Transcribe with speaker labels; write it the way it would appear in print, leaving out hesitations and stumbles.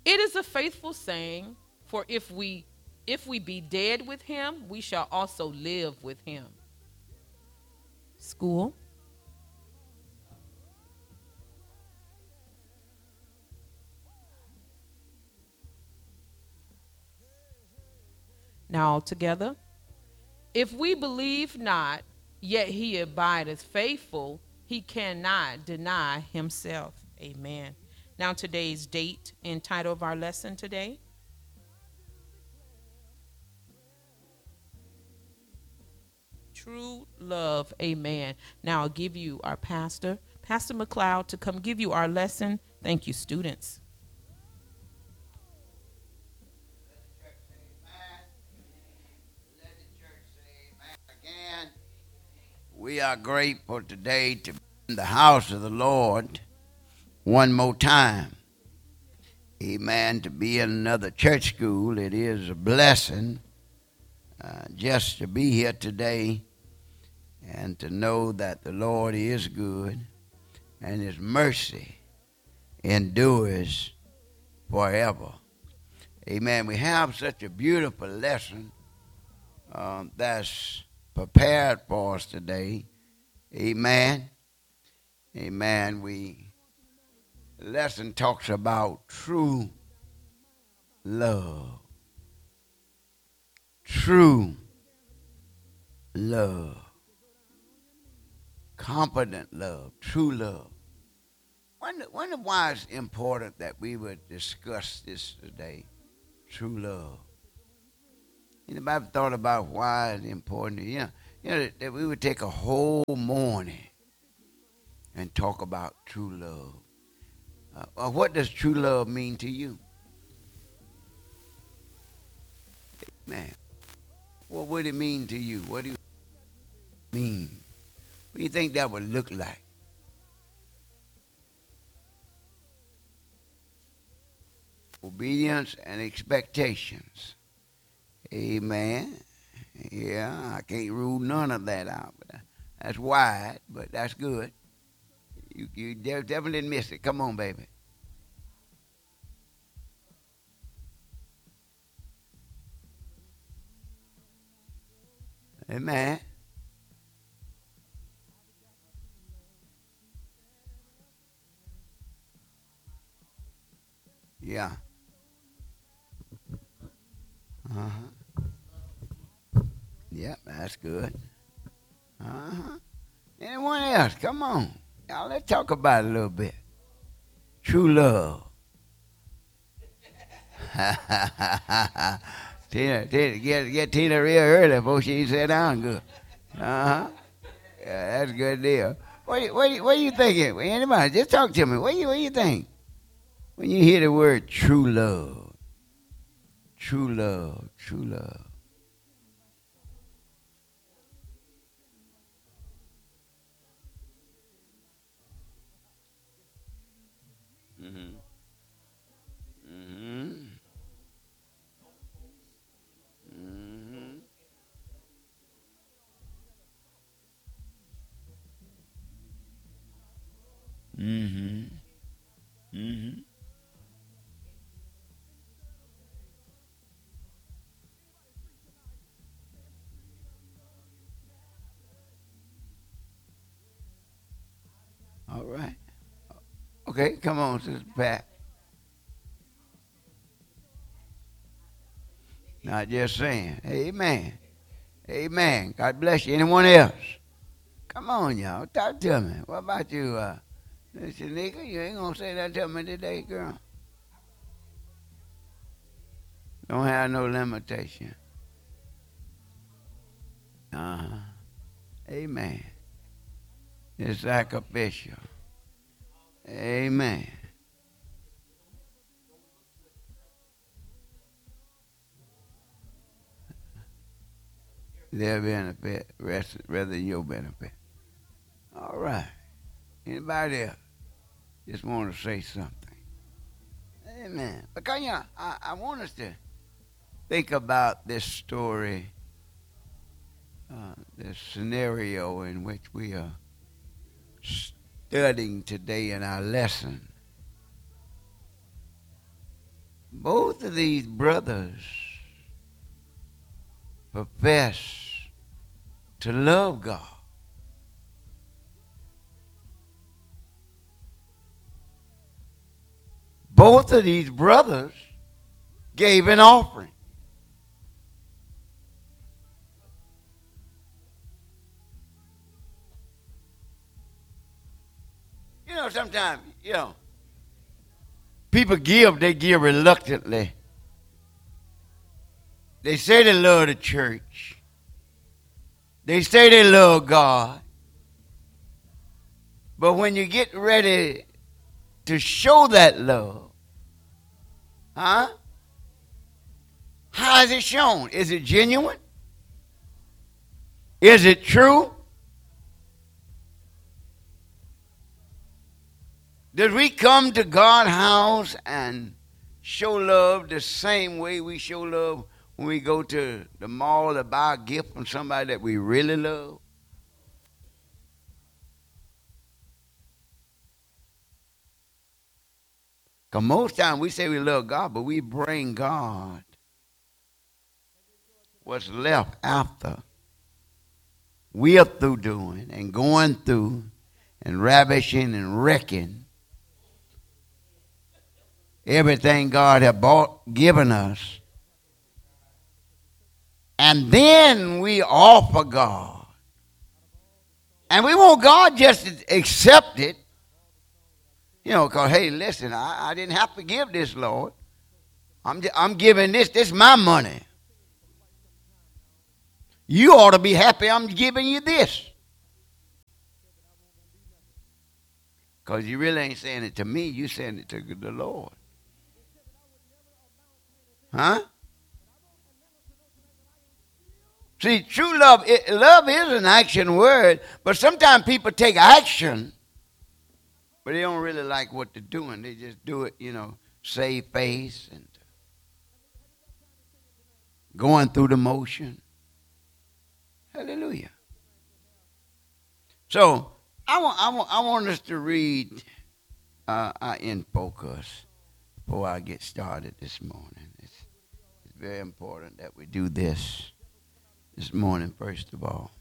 Speaker 1: It is a faithful saying, for if we be dead with him, we shall also live with him. School. Now all together. If we believe not, yet he abideth faithful, he cannot deny himself. Amen. Now today's date and title of our lesson today. True love. Amen. Now I'll give you our pastor, Pastor McLeod, to come give you our lesson. Thank you, students.
Speaker 2: Again, we are grateful today to be in the house of the Lord one more time. Amen. To be in another church school, it is a blessing just to be here today and to know that the Lord is good and his mercy endures forever. Amen. We have such a beautiful lesson that's prepared for us today. Amen. Amen. The lesson talks about true love. True love. Competent love. True love. Wonder why it's important that we would discuss this today. True love. Anybody thought about why it's important? That we would take a whole morning and talk about true love. What does true love mean to you? Man, what would it mean to you? What do you mean? What do you think that would look like? Obedience and expectations. Amen. Yeah, I can't rule none of that out. But that's wide, but that's good. You definitely didn't miss it. Come on, baby. Amen. Yeah. Uh-huh. Yep, that's good. Uh-huh. Anyone else? Come on. Y'all, let's talk about it a little bit. True love. Tina, get Tina real early before she sit down good. Uh-huh. Yeah, that's a good deal. What are you thinking? Anybody, just talk to me. What do you think? When you hear the word true love, true love, true love. Mm-hmm. Mm-hmm. Mm-hmm. Mm-hmm. Mm-hmm. All right. Okay, come on, Sister Pat. Not just saying. Amen. Amen. God bless you. Anyone else? Come on, y'all. Talk to me. What about you, Shanika? You ain't gonna say that to me today, girl. Don't have no limitation. Uh-huh. Amen. It's sacrificial. Amen. Their benefit, rather your benefit. All right. Anybody else just want to say something? Amen. Because I want us to think about this story, this scenario in which we are studying today in our lesson. Both of these brothers profess to love God. Both of these brothers gave an offering. You know, sometimes, people they give reluctantly. They say they love the church. They say they love God. But when you get ready to show that love, how is it shown? Is it genuine? Is it true? Did we come to God's house and show love the same way we show love when we go to the mall to buy a gift from somebody that we really love? Because most times we say we love God, but we bring God what's left after we are through doing and going through and ravishing and wrecking everything God had given us. And then we offer God. And we want God just to accept it. Because, hey, listen, I didn't have to give this, Lord. I'm giving this. This is my money. You ought to be happy I'm giving you this. Because you really ain't saying it to me. You saying it to the Lord. Huh? See, true love, love is an action word, but sometimes people take action, but they don't really like what they're doing. They just do it, save face and going through the motion. Hallelujah. So I want us to read our in focus before I get started this morning. It's very important that we do this morning, first of all.